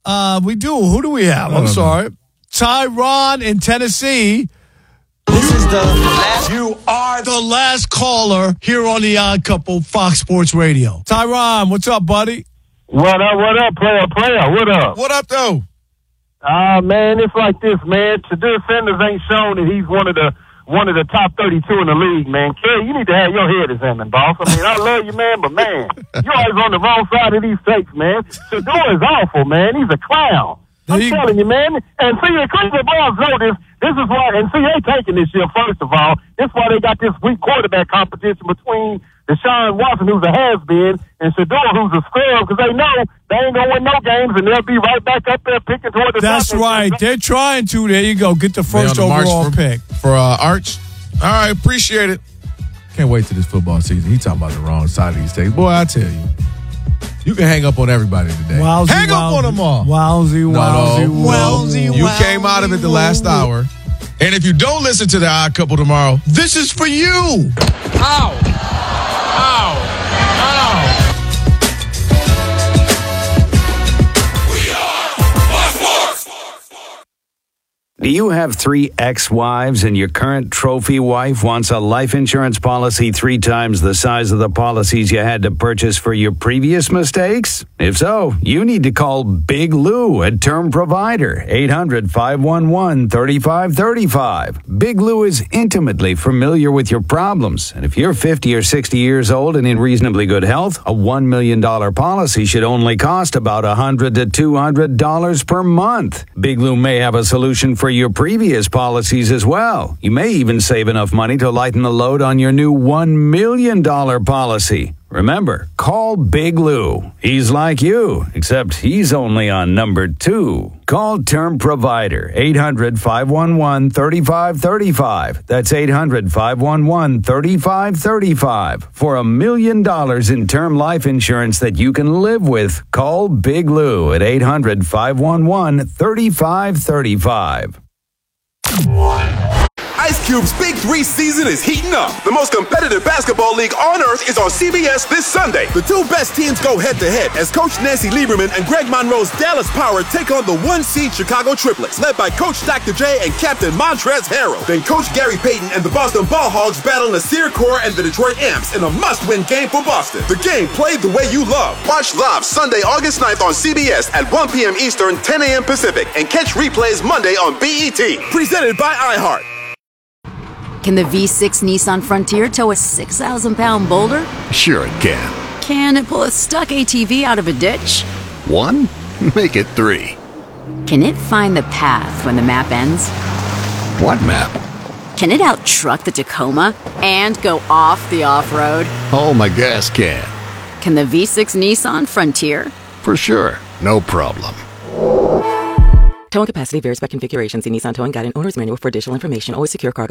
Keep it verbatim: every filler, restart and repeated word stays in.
Uh, we do. Who do we have? I'm sorry. Tyron in Tennessee. This is the last. You are the last caller here on the Odd Couple, Fox Sports Radio. Tyron, what's up, buddy? What up, what up, player, player, what up? What up, though? Ah, uh, man, it's like this, man. Shadur Sanders ain't shown that he's one of the one of the top thirty-two in the league, man. Kerry, you need to have your head examined, boss. I mean, I love you, man, but, man, you're always on the wrong side of these takes, man. Shadur is awful, man. He's a clown. I'm he... telling you, man. And see, the Cleveland Browns know this. This is why, and see, they taking this year, first of all. This is why they got this weak quarterback competition between Deshaun Watson, who's a has-been, and Shadur, who's a scrub, because they know they ain't going to win no games, and they'll be right back up there picking toward the That's top. right. They're trying to. There you go. Get the first overall for, pick. For uh, Arch. All right, appreciate it. Can't wait till this football season. He talking about the wrong side of these things. Boy, I tell you. You can hang up on everybody today. Wowsy, hang wowsy, up on them all. Wowsy, wowsy, no, no, wowsy, no. You wowsy, came out of it the last hour. And if you don't listen to the Odd Couple tomorrow, this is for you. Ow. Ow. Ow. Do you have three ex-wives and your current trophy wife wants a life insurance policy three times the size of the policies you had to purchase for your previous mistakes? If so, you need to call Big Lou at Term Provider, eight hundred, five one one, three five three five. Big Lou is intimately familiar with your problems, and if you're fifty or sixty years old and in reasonably good health, a one million dollars policy should only cost about one hundred to two hundred dollars per month. Big Lou may have a solution for your previous policies as well. You may even save enough money to lighten the load on your new one million dollars policy. Remember, call Big Lou. He's like you, except he's only on number two. Call Term Provider, eight hundred, five one one, three five three five. That's eight hundred, five one one, three five three five. For a million dollars in term life insurance that you can live with, call Big Lou at eight hundred, five one one, three five three five. Ice Cube's Big Three season is heating up. The most competitive basketball league on earth is on C B S this Sunday. The two best teams go head-to-head as Coach Nancy Lieberman and Greg Monroe's Dallas Power take on the one-seed Chicago Triplets, led by Coach Doctor J and Captain Montrezl Harrell. Then Coach Gary Payton and the Boston Ball Hogs battle Nasir Kaur and the Detroit Amps in a must-win game for Boston. The game played the way you love. Watch live Sunday, August ninth on C B S at one p.m. Eastern, ten a.m. Pacific, and catch replays Monday on B E T. Presented by iHeart. Can the V six Nissan Frontier tow a six thousand pound boulder? Sure it can. Can it pull a stuck A T V out of a ditch? One? Make it three. Can it find the path when the map ends? What map? Can it out-truck the Tacoma and go off the off-road? Oh, my gas can. Can the V six Nissan Frontier? For sure. No problem. Towing capacity varies by configuration. See Nissan Towing Guide and Owner's Manual for additional information. Always secure cargo.